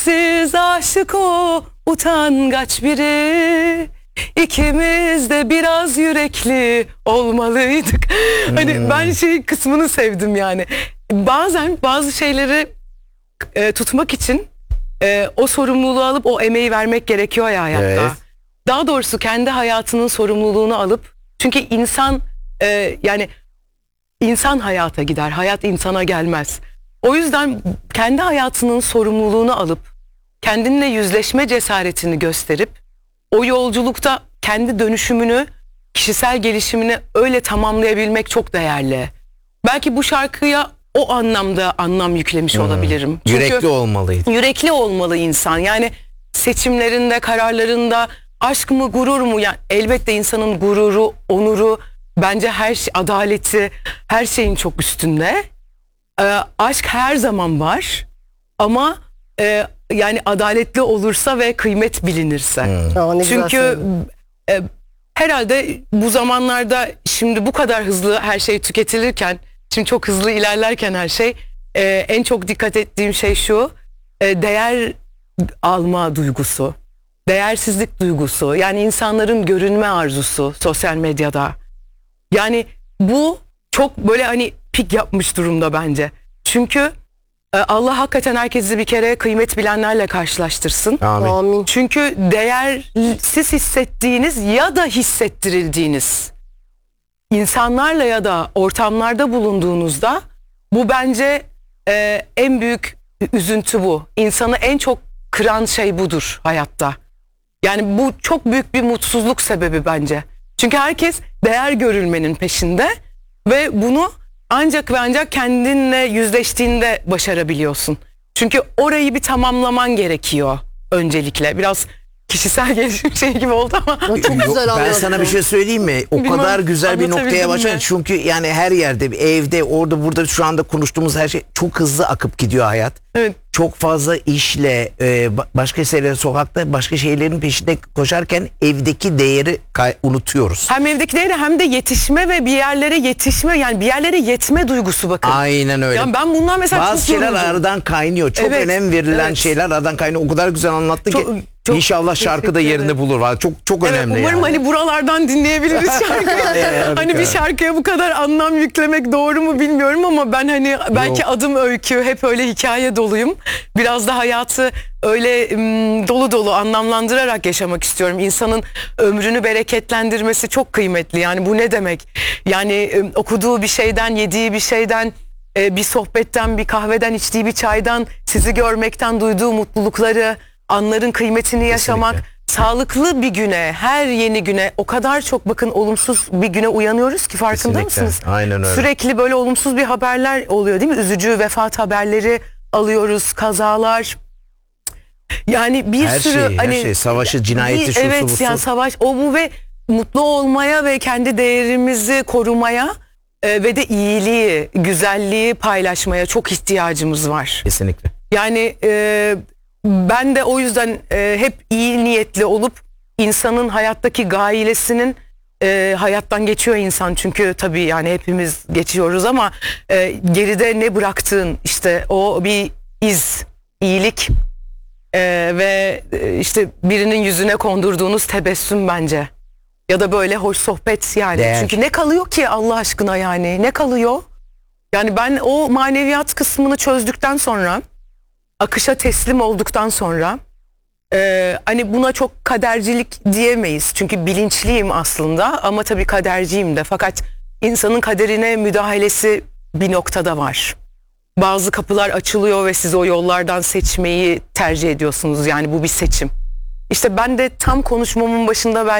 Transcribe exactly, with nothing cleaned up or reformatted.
Siz aşık o utangaç biri, İkimiz de biraz yürekli olmalıydık. Hmm. Hani ben şey kısmını sevdim yani. Bazen bazı şeyleri e, tutmak için e, o sorumluluğu alıp o emeği vermek gerekiyor ya hayatta. Evet. Daha doğrusu kendi hayatının sorumluluğunu alıp, çünkü insan e, yani insan hayata gider, hayat insana gelmez. O yüzden kendi hayatının sorumluluğunu alıp kendinle yüzleşme cesaretini gösterip o yolculukta kendi dönüşümünü, kişisel gelişimini öyle tamamlayabilmek çok değerli. Belki bu şarkıya o anlamda anlam yüklemiş hmm. olabilirim. Çünkü yürekli olmalıydı. Yürekli olmalı insan. Yani seçimlerinde, kararlarında aşk mı, gurur mu? Yani elbette insanın gururu, onuru, bence her şey, adaleti, her şeyin çok üstünde. Ee, aşk her zaman var ama e, yani adaletli olursa ve kıymet bilinirse. Hmm. Çünkü e, herhalde bu zamanlarda şimdi bu kadar hızlı her şey tüketilirken, şimdi çok hızlı ilerlerken her şey, e, en çok dikkat ettiğim şey şu: e, değer alma duygusu, değersizlik duygusu, yani insanların görünme arzusu sosyal medyada. Yani bu çok böyle hani pik yapmış durumda bence. Çünkü Allah hakikaten herkesi bir kere kıymet bilenlerle karşılaştırsın. Amin. Çünkü değersiz hissettiğiniz ya da hissettirildiğiniz insanlarla ya da ortamlarda bulunduğunuzda, bu bence e, en büyük üzüntü bu. İnsanı en çok kıran şey budur hayatta. Yani bu çok büyük bir mutsuzluk sebebi bence. Çünkü herkes değer görülmenin peşinde ve bunu ancak ve ancak kendinle yüzleştiğinde başarabiliyorsun. Çünkü orayı bir tamamlaman gerekiyor öncelikle. Biraz kişisel gelişim şey gibi oldu ama çok güzel. Ben sana bir şey söyleyeyim mi? O Bilmem, kadar güzel bir noktaya başladın. Çünkü yani her yerde, evde, orada, burada, şu anda konuştuğumuz her şey çok hızlı akıp gidiyor hayat. Evet. Çok fazla işle, başka şeyler, sokakta başka şeylerin peşinde koşarken evdeki değeri unutuyoruz. Hem evdeki değeri hem de yetişme ve bir yerlere yetişme, yani bir yerlere yetme duygusu, bakın. Aynen öyle. Yani ben bundan mesela bazı çok şeyler yoruldum. aradan kaynıyor. Çok evet, önem verilen evet. şeyler aradan kaynıyor. O kadar güzel anlattın çok, ki çok İnşallah şarkı da yerini bulur. Çok çok evet, önemli. Umarım yani. hani buralardan dinleyebiliriz şarkıyı. Hani bir şarkıya bu kadar anlam yüklemek doğru mu bilmiyorum ama ben hani belki Yok. adım öykü, hep öyle hikaye doluyum. Biraz da hayatı öyle ım, dolu dolu anlamlandırarak yaşamak istiyorum. İnsanın ömrünü bereketlendirmesi çok kıymetli. Yani bu ne demek? Yani ım, okuduğu bir şeyden, yediği bir şeyden, e, bir sohbetten, bir kahveden, içtiği bir çaydan, sizi görmekten duyduğu mutlulukları, anların kıymetini yaşamak, kesinlikle. Sağlıklı bir güne, her yeni güne o kadar çok, bakın, olumsuz bir güne uyanıyoruz ki, farkında kesinlikle. mısınız? Aynen öyle. Sürekli böyle olumsuz bir haberler oluyor değil mi? Üzücü vefat haberleri alıyoruz, kazalar. Yani bir her sürü şey, hani her şey, savaşı, cinayeti, bir, şusu, evet busu. yani savaş, o bu ve mutlu olmaya ve kendi değerimizi korumaya e, ve de iyiliği, güzelliği paylaşmaya çok ihtiyacımız var. Kesinlikle. Yani e, ben de o yüzden e, hep iyi niyetli olup insanın hayattaki gailesinin, e, hayattan geçiyor insan çünkü tabii yani hepimiz geçiyoruz ama e, geride ne bıraktığın, işte o bir iz, iyilik e, ve e, işte birinin yüzüne kondurduğunuz tebessüm bence, ya da böyle hoş sohbet yani. Değer. Çünkü ne kalıyor ki Allah aşkına, yani ne kalıyor? Yani ben o maneviyat kısmını çözdükten sonra, akışa teslim olduktan sonra, e, hani buna çok kadercilik diyemeyiz. Çünkü bilinçliyim aslında ama tabii kaderciyim de. Fakat insanın kaderine müdahalesi bir noktada var. Bazı kapılar açılıyor ve siz o yollardan seçmeyi tercih ediyorsunuz. Yani bu bir seçim. İşte ben de tam konuşmamın başında belki